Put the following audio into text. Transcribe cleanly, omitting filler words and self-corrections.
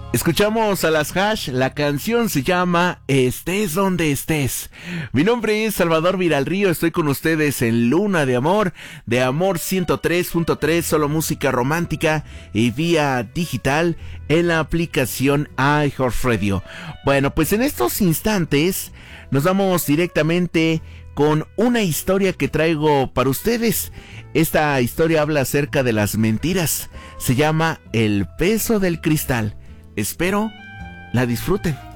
Escuchamos a las Hash, la canción se llama Estés donde estés. Mi nombre es Salvador Viralrío, estoy con ustedes en Luna de Amor 103.3, solo música romántica y vía digital en la aplicación iHeartRadio. Bueno, pues en estos instantes nos vamos directamente con una historia que traigo para ustedes. Esta historia habla acerca de las mentiras, se llama El peso del cristal. Espero la disfruten.